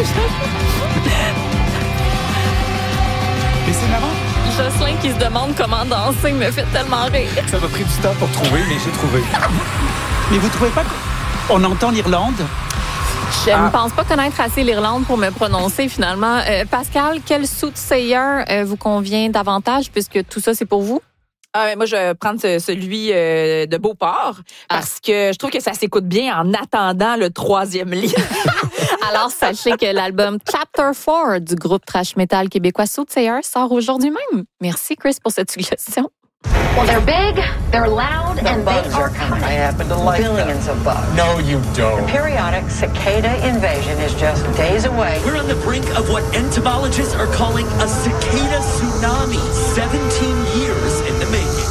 Mais c'est marrant. Jocelyn qui se demande comment danser me fait tellement rire. Ça m'a pris du temps pour trouver, mais j'ai trouvé. Mais vous trouvez pas qu'on entend l'Irlande? Je ne pense pas connaître assez l'Irlande pour me prononcer finalement. Pascal, quel soothsayer vous convient davantage puisque tout ça, c'est pour vous? Moi, je vais prendre celui de Beauport parce que je trouve que ça s'écoute bien en attendant le 3e lit. Alors, sachez que l'album Chapter 4 du groupe thrash metal québécois Soothsayer sort aujourd'hui même. Merci, Chris, pour cette suggestion. Well, they're big, they're loud, and they bugs are are coming. I coming. happen to like Billions them. of bugs. No, you don't. Periodic cicada invasion is just days away. We're on the brink of what entomologists are calling a cicada tsunami. 17 years in the making.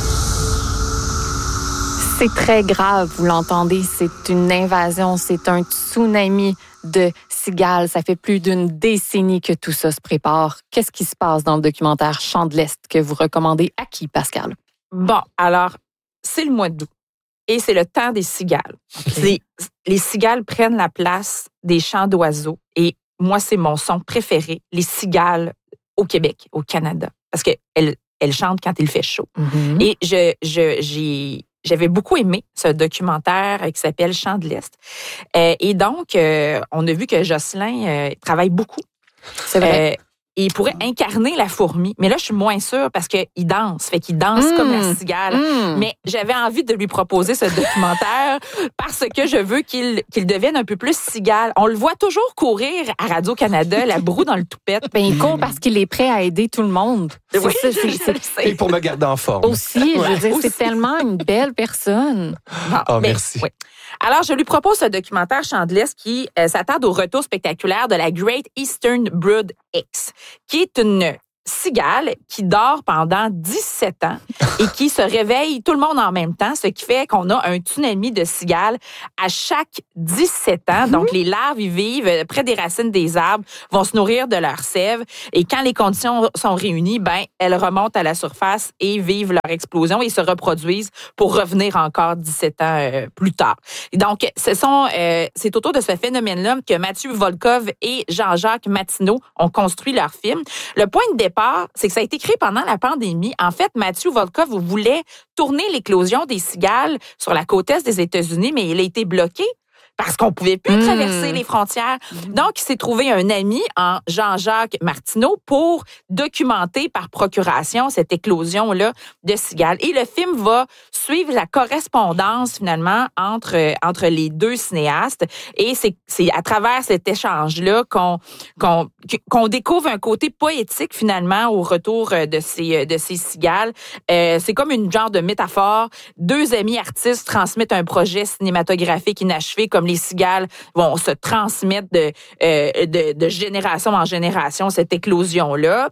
C'est très grave, vous l'entendez, c'est une invasion, c'est un tsunami de cigales. Ça fait plus d'une décennie que tout ça se prépare. Qu'est-ce qui se passe dans le documentaire Chants de l'Est que vous recommandez à qui, Pascal? Bon, alors, c'est le mois d'août et c'est le temps des cigales. Okay. Les cigales prennent la place des chants d'oiseaux et moi, c'est mon son préféré, les cigales au Québec, au Canada, parce qu'elles chantent quand il fait chaud. Mm-hmm. Et j'avais beaucoup aimé ce documentaire qui s'appelle Chants de l'Est. Et donc, on a vu que Jocelyn travaille beaucoup. C'est vrai. Et il pourrait incarner la fourmi. Mais là, je suis moins sûre parce qu'il danse. Fait qu'il danse comme la cigale. Mais j'avais envie de lui proposer ce documentaire parce que je veux qu'il devienne un peu plus cigale. On le voit toujours courir à Radio-Canada, la broue dans le toupette. Ben, il court parce qu'il est prêt à aider tout le monde. Oui, Et pour me garder en forme. Aussi, je veux dire, c'est tellement une belle personne. Merci. Oui. Alors, je lui propose ce documentaire Chants de l'Est qui s'attarde au retour spectaculaire de la Great Eastern Brood X, qui est une cigale qui dort pendant 17 ans et qui se réveille tout le monde en même temps, ce qui fait qu'on a un tsunami de cigales à chaque 17 ans. Donc, les larves, ils vivent près des racines des arbres, vont se nourrir de leur sève et quand les conditions sont réunies, ben elles remontent à la surface et vivent leur explosion et se reproduisent pour revenir encore 17 ans plus tard. Et donc, c'est autour de ce phénomène-là que Mathieu Volkov et Jean-Jacques Martineau ont construit leur film. Le point de départ, c'est que ça a été créé pendant la pandémie. En fait, Mathieu Volkov voulait tourner l'éclosion des cigales sur la côte est des États-Unis, mais il a été bloqué parce qu'on pouvait plus traverser les frontières. Donc, il s'est trouvé un ami en Jean-Jacques Martineau pour documenter par procuration cette éclosion-là de cigales. Et le film va suivre la correspondance, finalement, entre les deux cinéastes. Et c'est à travers cet échange-là qu'on découvre un côté poétique, finalement, au retour de ces cigales. C'est comme une genre de métaphore. Deux amis artistes transmettent un projet cinématographique inachevé, comme les cigales vont se transmettre de génération en génération, cette éclosion-là.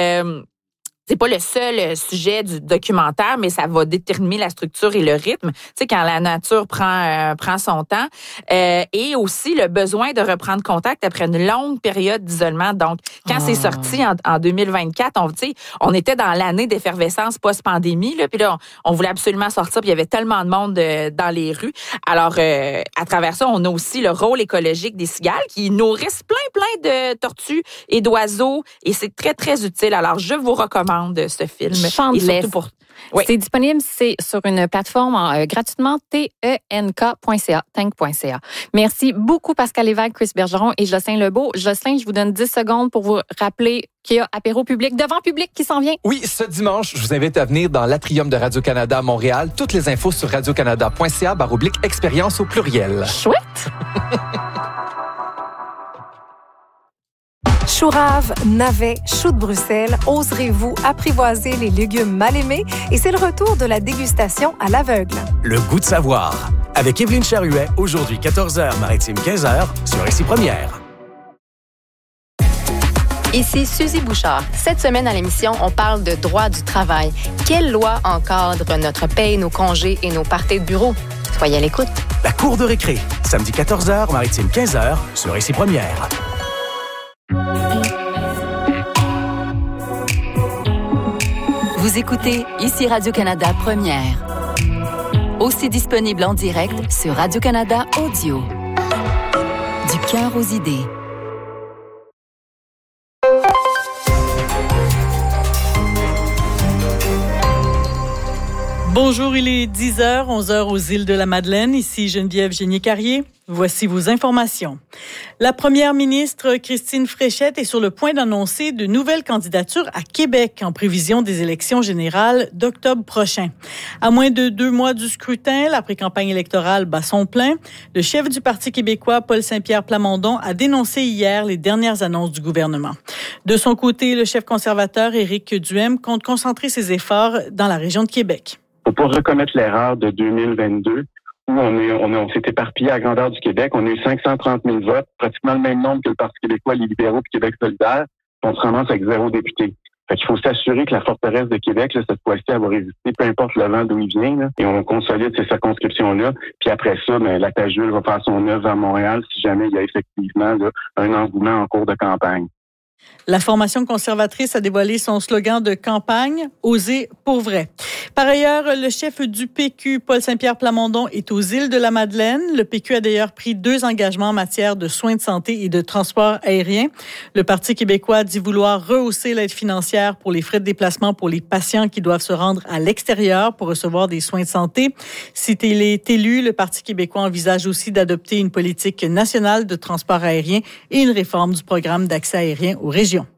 C'est pas le seul sujet du documentaire, mais ça va déterminer la structure et le rythme. Tu sais, quand la nature prend son temps. Et aussi le besoin de reprendre contact après une longue période d'isolement. Donc, quand c'est sorti en 2024, on était dans l'année d'effervescence post-pandémie, là, puis là, on voulait absolument sortir, puis il y avait tellement de monde dans les rues. Alors, à travers ça, on a aussi le rôle écologique des cigales qui nourrissent plein de tortues et d'oiseaux, et c'est très, très utile. Alors, je vous recommande ce film. Chants de l'Est. Oui. C'est disponible, c'est sur une plateforme gratuitement, tenk.ca. Merci beaucoup, Pascal Lévesque, Chris Bergeron et Jocelyn Lebeau. Jocelyn, je vous donne 10 secondes pour vous rappeler qu'il y a apéro public, devant public qui s'en vient. Oui, ce dimanche, je vous invite à venir dans l'Atrium de Radio-Canada à Montréal. Toutes les infos sur radiocanada.ca/expérience au pluriel. Chouette! Chou rave, navets, choux de Bruxelles, oserez-vous apprivoiser les légumes mal aimés? Et c'est le retour de la dégustation à l'aveugle. Le goût de savoir. Avec Évelyne Charuet, aujourd'hui 14h, Maritime 15h, sur Ici Première. Ici Suzy Bouchard. Cette semaine à l'émission, on parle de droit du travail. Quelle loi encadre notre paye, nos congés et nos parties de bureau? Soyez à l'écoute. La cour de récré, samedi 14h, Maritime 15h, sur Ici Première. Vous écoutez Ici Radio-Canada Première. Aussi disponible en direct sur Radio-Canada Audio. Du cœur aux idées. Bonjour, il est 10h, 11h aux îles de la Madeleine. Ici Geneviève Génier-Carrier. Voici vos informations. La première ministre Christine Fréchette est sur le point d'annoncer de nouvelles candidatures à Québec en prévision des élections générales d'octobre prochain. À moins de 2 mois du scrutin, la pré-campagne électorale bat son plein. Le chef du Parti québécois, Paul Saint-Pierre Plamondon, a dénoncé hier les dernières annonces du gouvernement. De son côté, le chef conservateur Éric Duhem compte concentrer ses efforts dans la région de Québec. Il ne faut pas recommettre l'erreur de 2022 où on s'est éparpillé à la grandeur du Québec. On a eu 530 000 votes, pratiquement le même nombre que le Parti québécois, les libéraux et Québec solidaire. On se ramasse avec 0 député. Fait qu'il faut s'assurer que la forteresse de Québec, là, cette fois-ci, elle va résister, peu importe le vent d'où il vient, là, et on consolide ces circonscriptions-là. Puis après ça, la Tajule va faire son œuvre à Montréal si jamais il y a effectivement là, un engouement en cours de campagne. La formation conservatrice a dévoilé son slogan de campagne « Oser pour vrai ». Par ailleurs, le chef du PQ, Paul Saint-Pierre Plamondon, est aux îles de la Madeleine. Le PQ a d'ailleurs pris 2 engagements en matière de soins de santé et de transport aérien. Le Parti québécois dit vouloir rehausser l'aide financière pour les frais de déplacement pour les patients qui doivent se rendre à l'extérieur pour recevoir des soins de santé. Si il est élu, le Parti québécois envisage aussi d'adopter une politique nationale de transport aérien et une réforme du programme d'accès aérien aux régions.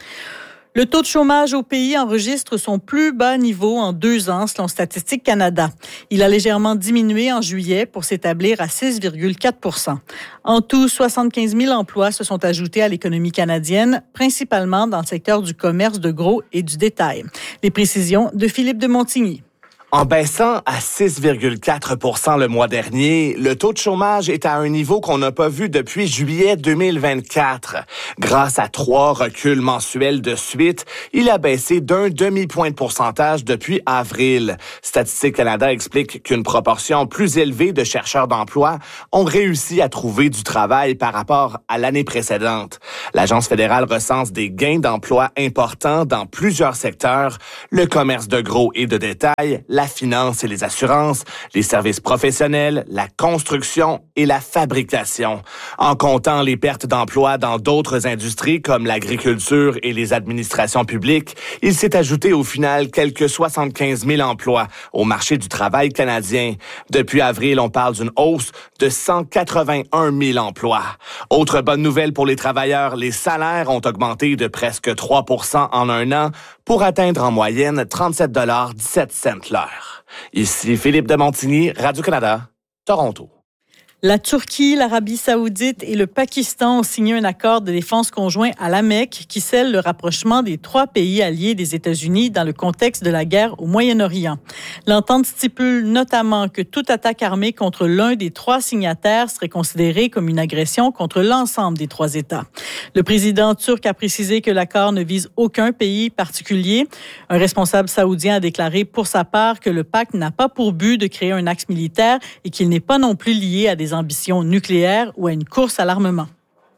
Le taux de chômage au pays enregistre son plus bas niveau en 2 ans, selon Statistique Canada. Il a légèrement diminué en juillet pour s'établir à 6,4 %. En tout, 75 000 emplois se sont ajoutés à l'économie canadienne, principalement dans le secteur du commerce de gros et du détail. Les précisions de Philippe de Montigny. En baissant à 6,4 % le mois dernier, le taux de chômage est à un niveau qu'on n'a pas vu depuis juillet 2024. Grâce à 3 reculs mensuels de suite, il a baissé d'1 demi-point de pourcentage depuis avril. Statistique Canada explique qu'une proportion plus élevée de chercheurs d'emploi ont réussi à trouver du travail par rapport à l'année précédente. L'Agence fédérale recense des gains d'emploi importants dans plusieurs secteurs, le commerce de gros et de détail, la finance et les assurances, les services professionnels, la construction et la fabrication. En comptant les pertes d'emplois dans d'autres industries comme l'agriculture et les administrations publiques, il s'est ajouté au final quelques 75 000 emplois au marché du travail canadien. Depuis avril, on parle d'une hausse de 181 000 emplois. Autre bonne nouvelle pour les travailleurs, les salaires ont augmenté de presque 3 % en un an pour atteindre en moyenne 37,17 $ l'heure. Ici Philippe de Montigny, Radio-Canada, Toronto. La Turquie, l'Arabie saoudite et le Pakistan ont signé un accord de défense conjoint à la Mecque qui scelle le rapprochement des 3 pays alliés des États-Unis dans le contexte de la guerre au Moyen-Orient. L'entente stipule notamment que toute attaque armée contre l'un des 3 signataires serait considérée comme une agression contre l'ensemble des 3 États. Le président turc a précisé que l'accord ne vise aucun pays particulier. Un responsable saoudien a déclaré pour sa part que le pacte n'a pas pour but de créer un axe militaire et qu'il n'est pas non plus lié à des ambitions nucléaires ou à une course à l'armement.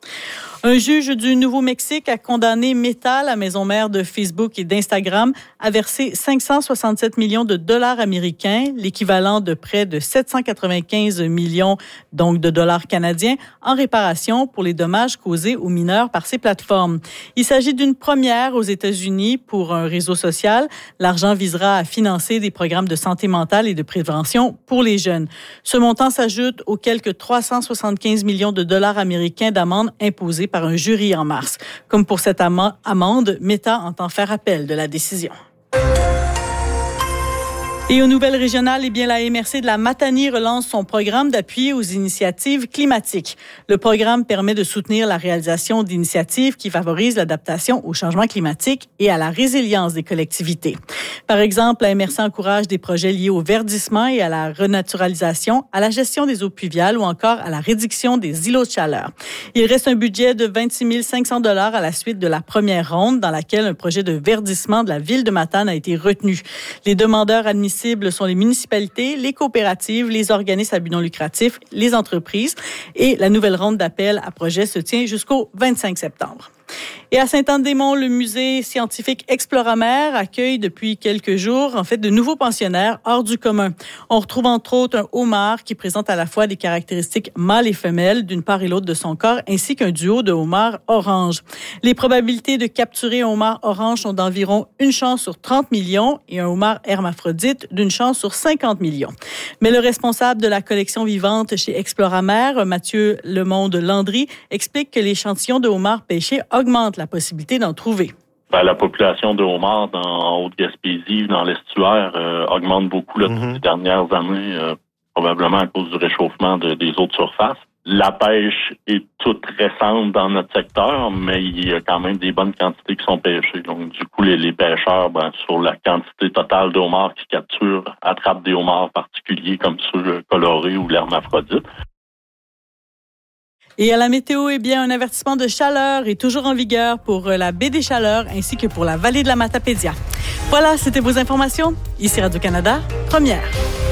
Un juge du Nouveau-Mexique a condamné Meta, la maison mère de Facebook et d'Instagram, à verser 567 millions de dollars américains, l'équivalent de près de 795 millions donc de dollars canadiens, en réparation pour les dommages causés aux mineurs par ces plateformes. Il s'agit d'une première aux États-Unis pour un réseau social. L'argent visera à financer des programmes de santé mentale et de prévention pour les jeunes. Ce montant s'ajoute aux quelques 375 millions de dollars américains d'amende imposées par un jury en mars. Comme pour cette amende, Meta entend faire appel de la décision. Et aux nouvelles régionales, la MRC de la Matanie relance son programme d'appui aux initiatives climatiques. Le programme permet de soutenir la réalisation d'initiatives qui favorisent l'adaptation au changement climatique et à la résilience des collectivités. Par exemple, la MRC encourage des projets liés au verdissement et à la renaturalisation, à la gestion des eaux pluviales ou encore à la réduction des îlots de chaleur. Il reste un budget de 26 500 $ à la suite de la première ronde dans laquelle un projet de verdissement de la ville de Matane a été retenu. Les demandeurs admissibles sont les municipalités, les coopératives, les organismes à but non lucratif, les entreprises. Et la nouvelle ronde d'appel à projets se tient jusqu'au 25 septembre. Et à Sainte-Anne-des-Monts, le musée scientifique Exploramer accueille depuis quelques jours, de nouveaux pensionnaires hors du commun. On retrouve entre autres un homard qui présente à la fois des caractéristiques mâles et femelles d'une part et l'autre de son corps, ainsi qu'un duo de homards orange. Les probabilités de capturer un homard orange sont d'environ 1 chance sur 30 millions et un homard hermaphrodite d'1 chance sur 50 millions. Mais le responsable de la collection vivante chez Exploramer, Mathieu Lemonde-Landry, explique que l'échantillon de homards pêchés augmente la possibilité d'en trouver. La population de homards en Haute-Gaspésie, dans l'estuaire, augmente beaucoup ces dernières années, probablement à cause du réchauffement des eaux de surface. La pêche est toute récente dans notre secteur, mais il y a quand même des bonnes quantités qui sont pêchées. Donc, du coup, les pêcheurs, sur la quantité totale de homards qu'ils capturent, attrapent des homards particuliers comme ceux colorés ou l'hermaphrodite. Et à la météo, un avertissement de chaleur est toujours en vigueur pour la baie des Chaleurs ainsi que pour la vallée de la Matapédia. Voilà, c'était vos informations. Ici Radio-Canada, première.